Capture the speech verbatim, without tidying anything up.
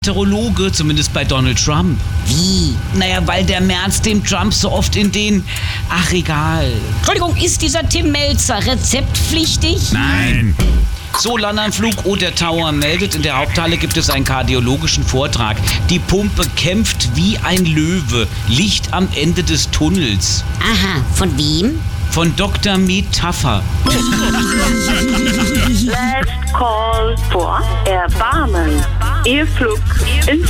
Meteorologe, zumindest bei Donald Trump. Wie? Naja, weil der Merz dem Trump so oft in den... Ach, egal. Entschuldigung, ist dieser Tim Melzer rezeptpflichtig? Nein. So, Landanflug, oh, der Tower meldet, in der Haupthalle gibt es einen kardiologischen Vortrag. Die Pumpe kämpft wie ein Löwe. Licht am Ende des Tunnels. Aha, von wem? Von Doktor Metapher. Last call for Erbarmen. Ihr Flug ins